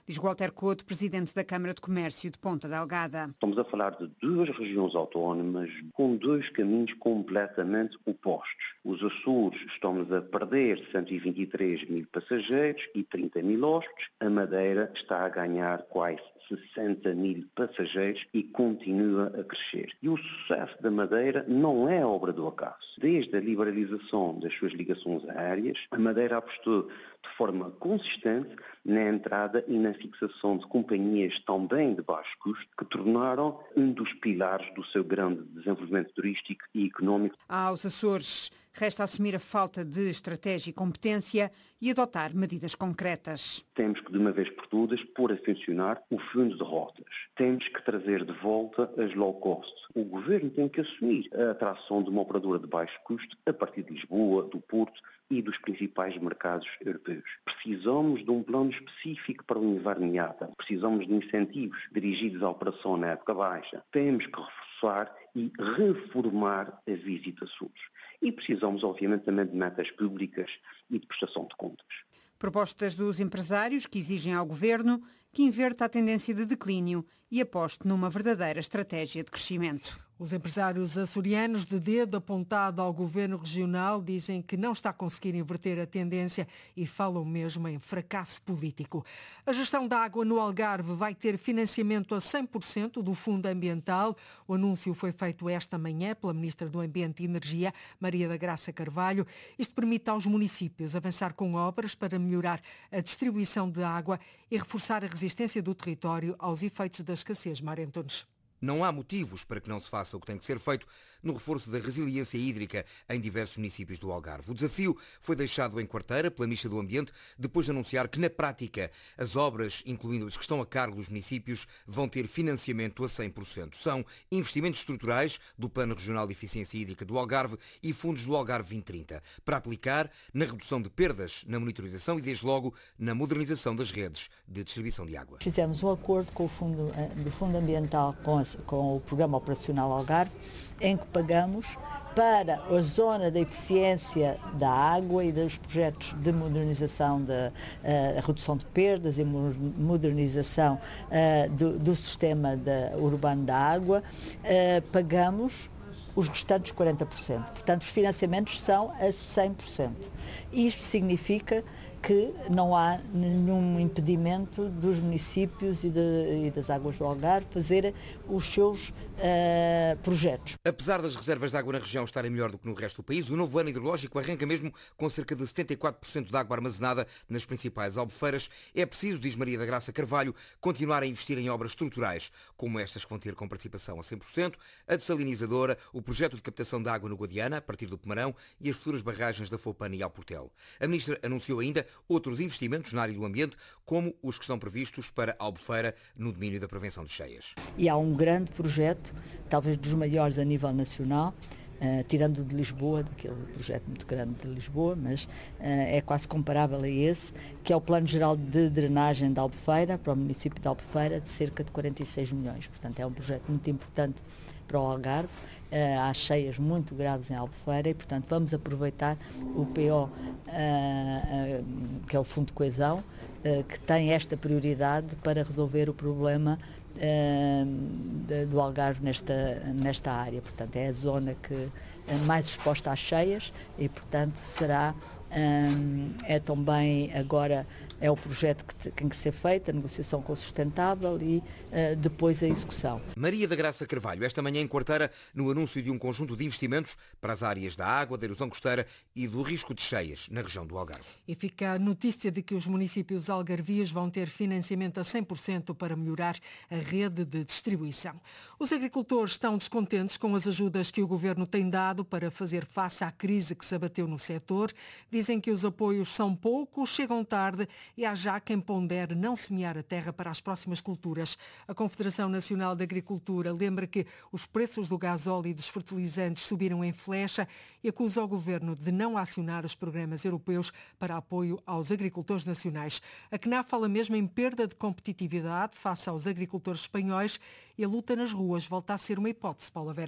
Diz Walter Couto, presidente da Câmara de Comércio de Ponta Delgada. Estamos a falar de duas regiões autónomas com dois caminhos completamente opostos. Os Açores estamos a perder 123 mil passageiros e 30 mil hóspedes. A Madeira está a ganhar quase 60 mil passageiros e continua a crescer. E o sucesso da Madeira não é obra do acaso. Desde a liberalização das suas ligações aéreas, a Madeira apostou de forma consistente na entrada e na fixação de companhias também de baixo custo, que tornaram um dos pilares do seu grande desenvolvimento turístico e económico. Aos Açores resta assumir a falta de estratégia e competência e adotar medidas concretas. Temos que, de uma vez por todas, pôr a funcionar o fundo de rotas. Temos que trazer de volta as low cost. O governo tem que assumir a atração de uma operadora de baixo custo a partir de Lisboa, do Porto e dos principais mercados europeus. Precisamos de um plano específico para o inverno IATA. Precisamos de incentivos dirigidos à operação na época baixa. Temos que reforçar e reformar a Visita Açores. E precisamos, obviamente, também de metas públicas e de prestação de contas. Propostas dos empresários que exigem ao governo que inverta a tendência de declínio e aposte numa verdadeira estratégia de crescimento. Os empresários açorianos, de dedo apontado ao governo regional, dizem que não está a conseguir inverter a tendência e falam mesmo em fracasso político. A gestão da água no Algarve vai ter financiamento a 100% do Fundo Ambiental. O anúncio foi feito esta manhã pela Ministra do Ambiente e Energia, Maria da Graça Carvalho. Isto permite aos municípios avançar com obras para melhorar a distribuição de água e reforçar a resistência do território aos efeitos da escassez. Mário Antunes. Não há motivos para que não se faça o que tem que ser feito no reforço da resiliência hídrica em diversos municípios do Algarve. O desafio foi deixado em quarteira pela Ministra do Ambiente, depois de anunciar que, na prática, as obras, incluindo as que estão a cargo dos municípios, vão ter financiamento a 100%. São investimentos estruturais do Plano Regional de Eficiência Hídrica do Algarve e fundos do Algarve 2030, para aplicar na redução de perdas, na monitorização e, desde logo, na modernização das redes de distribuição de água. Fizemos um acordo com o Fundo Ambiental, com o Programa Operacional Algarve, em que pagamos para a zona da eficiência da água e dos projetos de modernização, da redução de perdas e modernização do sistema urbano da água, pagamos os restantes 40%. Portanto, os financiamentos são a 100%. Isto significa que não há nenhum impedimento dos municípios e das águas do Algarve fazerem os seus projetos. Apesar das reservas de água na região estarem melhor do que no resto do país, o novo ano hidrológico arranca mesmo com cerca de 74% de água armazenada nas principais albufeiras. É preciso, diz Maria da Graça Carvalho, continuar a investir em obras estruturais, como estas que vão ter com participação a 100%, a dessalinizadora, o projeto de captação de água no Guadiana, a partir do Pomarão, e as futuras barragens da Fopana e Alportel. A Ministra anunciou ainda outros investimentos na área do ambiente, como os que estão previstos para a Albufeira no domínio da prevenção de cheias. E há um grande projeto, talvez dos maiores a nível nacional, tirando de Lisboa, daquele projeto muito grande de Lisboa, mas é quase comparável a esse, que é o Plano Geral de Drenagem da Albufeira, para o município de Albufeira, de cerca de 46 milhões. Portanto, é um projeto muito importante para o Algarve. Há cheias muito graves em Albufeira e, portanto, vamos aproveitar o PO, que é o Fundo de Coesão, que tem esta prioridade para resolver o problema do Algarve nesta área. Portanto, é a zona que é mais exposta às cheias e, portanto, é também agora é o projeto que tem que ser feito, a negociação com o sustentável e depois a execução. Maria da Graça Carvalho, esta manhã em quarteira, no anúncio de um conjunto de investimentos para as áreas da água, da erosão costeira e do risco de cheias na região do Algarve. E fica a notícia de que os municípios algarvios vão ter financiamento a 100% para melhorar a rede de distribuição. Os agricultores estão descontentes com as ajudas que o governo tem dado para fazer face à crise que se abateu no setor. Dizem que os apoios são poucos, chegam tarde e há já quem pondere não semear a terra para as próximas culturas. A Confederação Nacional de Agricultura lembra que os preços do gasóleo e dos fertilizantes subiram em flecha e acusa o governo de não acionar os programas europeus para apoio aos agricultores nacionais. A CNAF fala mesmo em perda de competitividade face aos agricultores espanhóis e a luta nas ruas volta a ser uma hipótese, Paula Vera.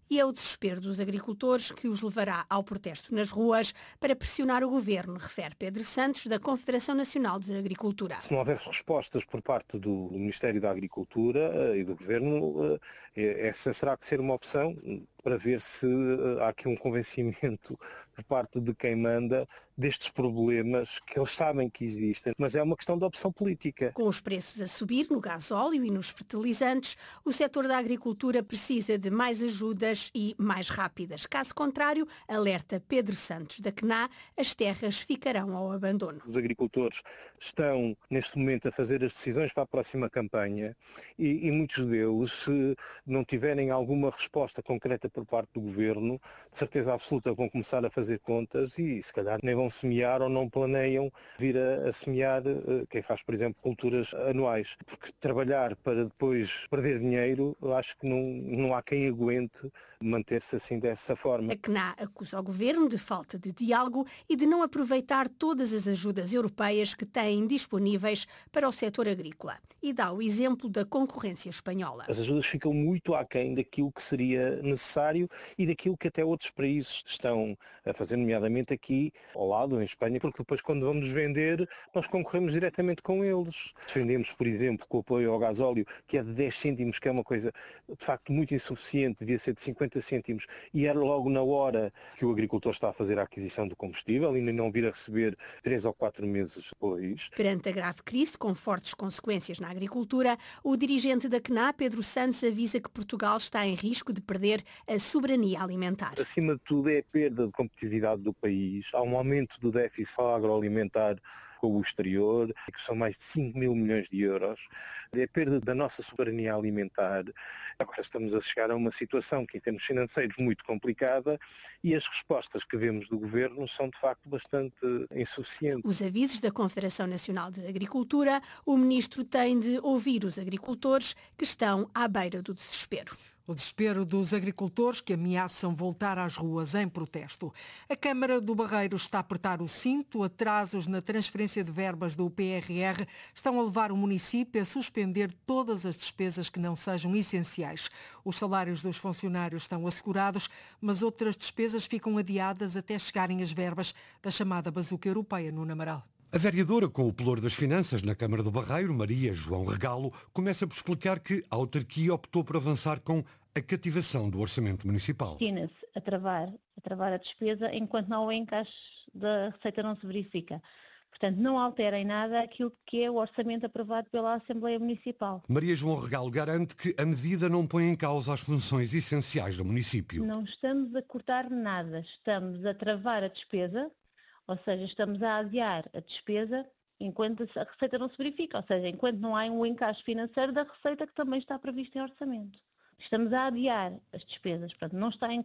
E é o desespero dos agricultores que os levará ao protesto nas ruas para pressionar o governo, refere Pedro Santos, da Confederação Nacional de Agricultura. Se não houver respostas por parte do Ministério da Agricultura e do governo, essa será que ser uma opção para ver se há aqui um convencimento por parte de quem manda destes problemas que eles sabem que existem, mas é uma questão de opção política. Com os preços a subir no gasóleo e nos fertilizantes, o setor da agricultura precisa de mais ajudas e mais rápidas. Caso contrário, alerta Pedro Santos da CNA, as terras ficarão ao abandono. Os agricultores estão neste momento a fazer as decisões para a próxima campanha e muitos deles, se não tiverem alguma resposta concreta por parte do governo, de certeza absoluta vão começar a fazer contas e se calhar nem vão semear ou não planeiam vir a semear quem faz, por exemplo, culturas anuais. Porque trabalhar para depois perder dinheiro, eu acho que não há quem aguente manter-se assim dessa forma. A CNA acusa o governo de falta de diálogo e de não aproveitar todas as ajudas europeias que têm disponíveis para o setor agrícola. E dá o exemplo da concorrência espanhola. As ajudas ficam muito aquém daquilo que seria necessário e daquilo que até outros países estão a fazer, nomeadamente aqui ao lado, em Espanha, porque depois quando vamos vender, nós concorremos diretamente com eles. Defendemos, por exemplo, com o apoio ao gasóleo, que é de 10 cêntimos, que é uma coisa de facto muito insuficiente, devia ser de 50 cêntimos, e era logo na hora que o agricultor está a fazer a aquisição do combustível e não vir a receber 3 ou 4 meses depois. Perante a grave crise, com fortes consequências na agricultura, o dirigente da CNA, Pedro Santos, avisa que Portugal está em risco de perder a soberania alimentar. Acima de tudo é a perda de competitividade do país, há um aumento do déficit agroalimentar com o exterior, que são mais de 5 mil milhões de euros, é a perda da nossa soberania alimentar. Agora estamos a chegar a uma situação que em termos financeiros muito complicada e as respostas que vemos do governo são de facto bastante insuficientes. Os avisos da Confederação Nacional de Agricultura, o ministro tem de ouvir os agricultores que estão à beira do desespero. O desespero dos agricultores que ameaçam voltar às ruas em protesto. A Câmara do Barreiro está a apertar o cinto. Atrasos na transferência de verbas do PRR estão a levar o município a suspender todas as despesas que não sejam essenciais. Os salários dos funcionários estão assegurados, mas outras despesas ficam adiadas até chegarem as verbas da chamada bazuca europeia, no Amaral. A vereadora com o pelour das finanças na Câmara do Barreiro, Maria João Regalo, começa por explicar que a autarquia optou por avançar com a cativação do orçamento municipal. Destina-se a travar a despesa enquanto não o encaixe da receita não se verifica. Portanto, não altera em nada aquilo que é o orçamento aprovado pela Assembleia Municipal. Maria João Regalo garante que a medida não põe em causa as funções essenciais do município. Não estamos a cortar nada, estamos a travar a despesa. Ou seja, estamos a adiar a despesa enquanto a receita não se verifica, ou seja, enquanto não há um encaixe financeiro da receita que também está prevista em orçamento. Estamos a adiar as despesas, portanto, não está em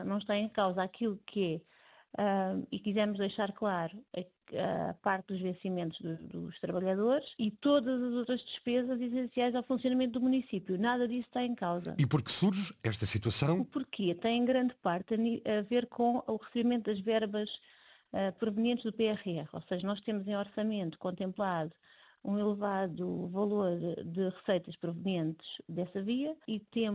causa aquilo que é, e quisemos deixar claro, a parte dos vencimentos dos trabalhadores e todas as outras despesas essenciais ao funcionamento do município. Nada disso está em causa. E por que surge esta situação? O porquê tem em grande parte a ver com o recebimento das verbas provenientes do PRR, ou seja, nós temos em orçamento contemplado um elevado valor de receitas provenientes dessa via e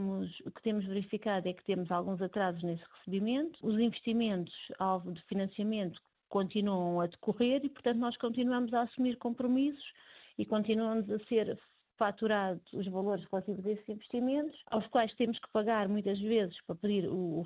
o que temos verificado é que temos alguns atrasos nesse recebimento, os investimentos alvo de financiamento continuam a decorrer e, portanto, nós continuamos a assumir compromissos e continuamos a ser faturados os valores relativos a esses investimentos, aos quais temos que pagar muitas vezes para pedir o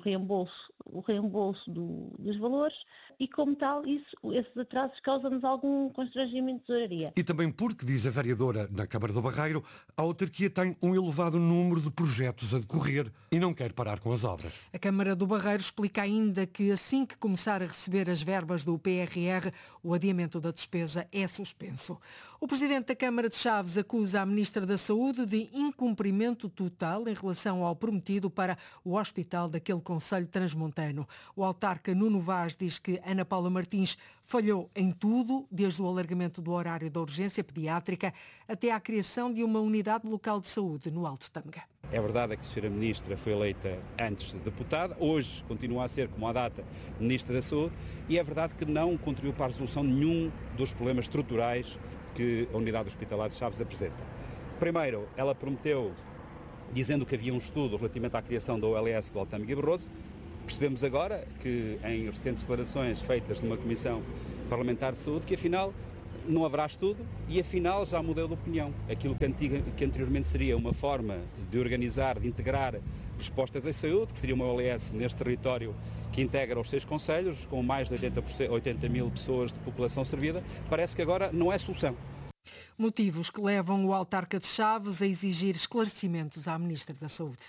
reembolso dos valores e, como tal, esses atrasos causam-nos algum constrangimento de tesouraria. E também porque, diz a vereadora na Câmara do Barreiro, a autarquia tem um elevado número de projetos a decorrer e não quer parar com as obras. A Câmara do Barreiro explica ainda que assim que começar a receber as verbas do PRR, o adiamento da despesa é suspenso. O Presidente da Câmara de Chaves acusa a Ministra da Saúde de incumprimento total em relação ao prometido para o hospital daquele concelho transmontano. O autarca Nuno Vaz diz que Ana Paula Martins falhou em tudo, desde o alargamento do horário da urgência pediátrica até à criação de uma unidade local de saúde no Alto Tâmega. É verdade que a Sra. Ministra foi eleita antes de deputada, hoje continua a ser, como à data, Ministra da Saúde, e é verdade que não contribuiu para a resolução de nenhum dos problemas estruturais que a Unidade Hospitalar de Chaves apresenta. Primeiro, ela prometeu dizendo que havia um estudo relativamente à criação da OLS do Altâmico e Barroso. Percebemos agora que, em recentes declarações feitas numa Comissão Parlamentar de Saúde, que afinal não haverá estudo e afinal já mudou de opinião. Aquilo que anteriormente seria uma forma de organizar, de integrar respostas em saúde, que seria uma OLS neste território que integra os 6 concelhos, com mais de 80 mil pessoas de população servida, parece que agora não é solução. Motivos que levam o autarca de Chaves a exigir esclarecimentos à Ministra da Saúde.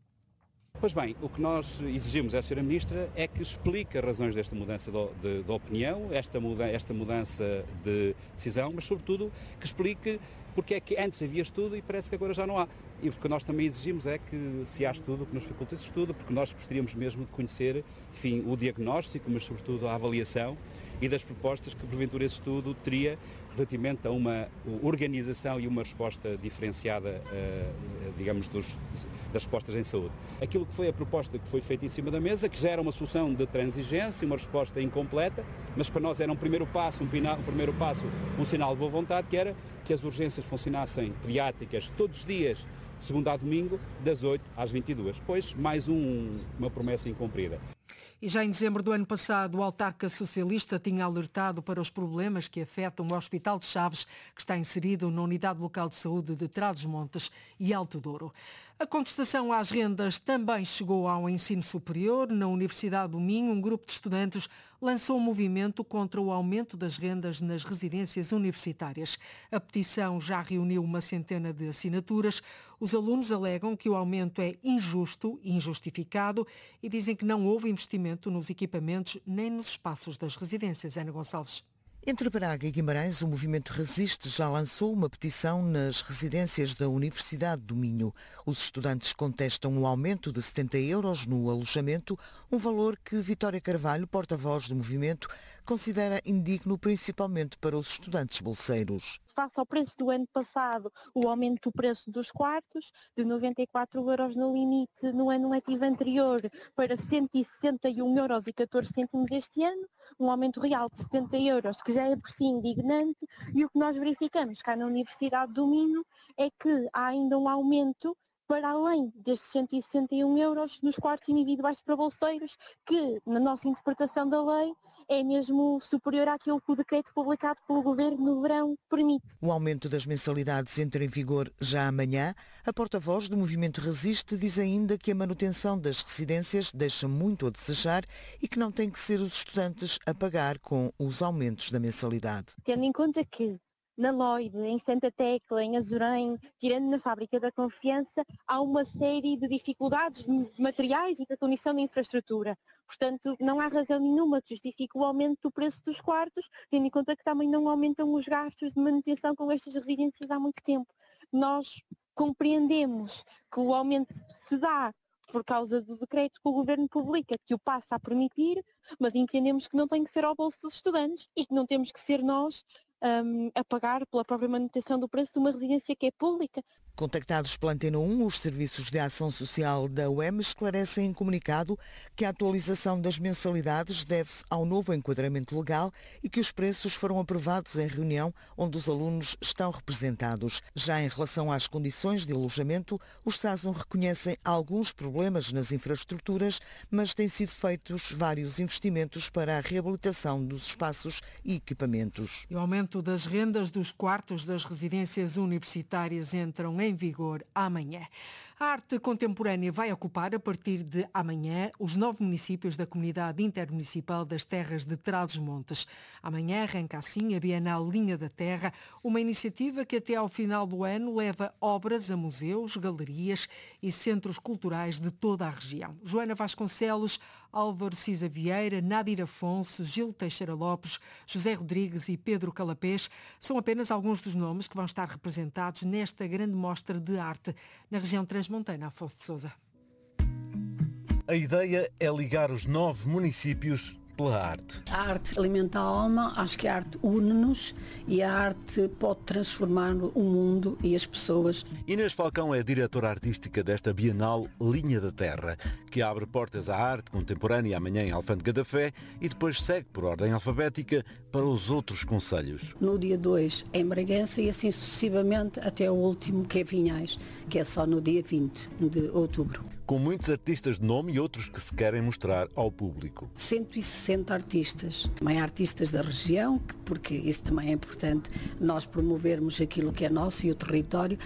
Pois bem, o que nós exigimos à Sra. Ministra é que explique as razões desta mudança de opinião, esta mudança de decisão, mas sobretudo que explique porque é que antes havia estudo e parece que agora já não há. E o que nós também exigimos é que, se há estudo, que nos faculte esse estudo, porque nós gostaríamos mesmo de conhecer, enfim, o diagnóstico, mas sobretudo a avaliação e das propostas que porventura esse estudo teria relativamente a uma organização e uma resposta diferenciada, digamos, das respostas em saúde. Aquilo que foi a proposta que foi feita em cima da mesa, que já era uma solução de transigência, uma resposta incompleta, mas para nós era um primeiro passo, um sinal de boa vontade, que era que as urgências funcionassem pediátricas todos os dias, de segunda a domingo, das 8 às 22. Pois, mais uma promessa incumprida. E já em dezembro do ano passado, o autarca socialista tinha alertado para os problemas que afetam o Hospital de Chaves, que está inserido na Unidade Local de Saúde de Trás-os-Montes e Alto Douro. A contestação às rendas também chegou ao ensino superior. Na Universidade do Minho, um grupo de estudantes lançou um movimento contra o aumento das rendas nas residências universitárias. A petição já reuniu uma centena de assinaturas. Os alunos alegam que o aumento é injusto e injustificado e dizem que não houve investimento nos equipamentos nem nos espaços das residências. Ana Gonçalves. Entre Braga e Guimarães, o Movimento Resiste já lançou uma petição nas residências da Universidade do Minho. Os estudantes contestam o aumento de 70 € no alojamento, um valor que Vitória Carvalho, porta-voz do movimento, considera indigno principalmente para os estudantes bolseiros. Face ao preço do ano passado, o aumento do preço dos quartos, de 94 € no limite no ano letivo anterior para 161,14 € este ano, um aumento real de 70 €, que já é por si indignante, e o que nós verificamos cá na Universidade do Minho é que há ainda um aumento para além destes 161 € nos quartos individuais para bolseiros, que, na nossa interpretação da lei, é mesmo superior àquilo que o decreto publicado pelo Governo no verão permite. O aumento das mensalidades entra em vigor já amanhã. A porta-voz do Movimento Resiste diz ainda que a manutenção das residências deixa muito a desejar e que não tem que ser os estudantes a pagar com os aumentos da mensalidade. Tendo em conta que na Lloyd, em Santa Tecla, em Azurém, tirando na Fábrica da Confiança, há uma série de dificuldades de materiais e da condição de infraestrutura. Portanto, não há razão nenhuma que justifique o aumento do preço dos quartos, tendo em conta que também não aumentam os gastos de manutenção com estas residências há muito tempo. Nós compreendemos que o aumento se dá por causa do decreto que o Governo publica, que o passa a permitir, mas entendemos que não tem que ser ao bolso dos estudantes e que não temos que ser nós a pagar pela própria manutenção do preço de uma residência que é pública. Contactados pela Antena 1, os Serviços de Ação Social da UEM esclarecem em comunicado que a atualização das mensalidades deve-se ao novo enquadramento legal e que os preços foram aprovados em reunião onde os alunos estão representados. Já em relação às condições de alojamento, os SASUM reconhecem alguns problemas nas infraestruturas, mas têm sido feitos vários investimentos para a reabilitação dos espaços e equipamentos. E o aumento das rendas dos quartos das residências universitárias entram em vigor amanhã. A arte contemporânea vai ocupar, a partir de amanhã, os 9 municípios da Comunidade Intermunicipal das Terras de Trás-os-Montes. Amanhã arranca assim a Bienal Linha da Terra, uma iniciativa que até ao final do ano leva obras a museus, galerias e centros culturais de toda a região. Joana Vasconcelos, Álvaro Cisa Vieira, Nadir Afonso, Gil Teixeira Lopes, José Rodrigues e Pedro Calapés são apenas alguns dos nomes que vão estar representados nesta grande mostra de arte na região transmontana. Afonso de Sousa. A ideia é ligar os 9 municípios pela arte. A arte alimenta a alma, acho que a arte une-nos e a arte pode transformar o mundo e as pessoas. Inês Falcão é diretora artística desta Bienal Linha da Terra, que abre portas à arte contemporânea amanhã em Alfândega da Fé e depois segue por ordem alfabética para os outros concelhos. No dia 2 em Bragança e assim sucessivamente até o último, que é Vinhais, que é só no dia 20 de outubro. Com muitos artistas de nome e outros que se querem mostrar ao público. 160 artistas, também artistas da região, porque isso também é importante, nós promovermos aquilo que é nosso e o território,